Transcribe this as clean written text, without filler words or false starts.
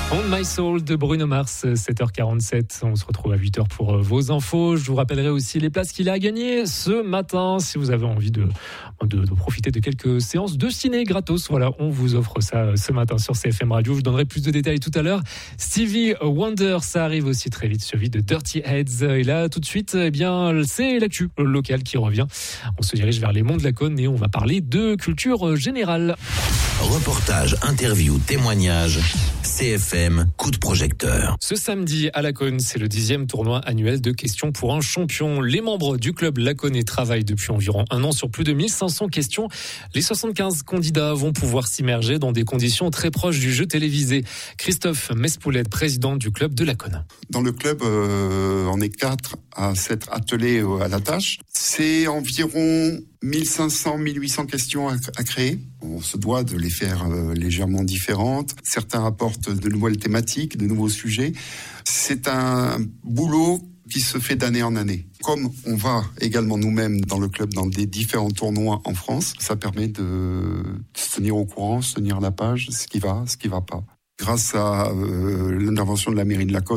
On My Soul de Bruno Mars, 7h47. On se retrouve à 8h pour vos infos. Je vous rappellerai aussi les places qu'il a à gagner ce matin. Si vous avez envie de profiter de quelques séances de ciné gratos, voilà, on vous offre ça ce matin sur CFM Radio. Je vous donnerai plus de détails tout à l'heure. Stevie Wonder, ça arrive aussi très vite, suivi de Dirty Heads. Et là, tout de suite, eh bien, c'est l'actu locale qui revient. On se dirige vers les monts de la Cône et on va parler de culture générale. Reportage, interview, témoignage. CFM, coup de projecteur. Ce samedi à La Cône, c'est le 10e tournoi annuel de questions pour un champion. Les membres du club Laconais travaillent depuis environ un an sur plus de 1500 questions. Les 75 candidats vont pouvoir s'immerger dans des conditions très proches du jeu télévisé. Christophe Mespoulet, président du club de La Cône. Dans le club, on est 4 à s'être attelés à la tâche. C'est environ 1500-1800 questions à créer. On se doit de les faire légèrement différentes. Certains apportent de nouvelles thématiques, de nouveaux sujets. C'est un boulot qui se fait d'année en année. Comme on va également nous-mêmes dans le club dans des différents tournois en France, ça permet de se tenir au courant, se tenir à la page, ce qui va pas. Grâce à l'intervention de la mairie de La Cône,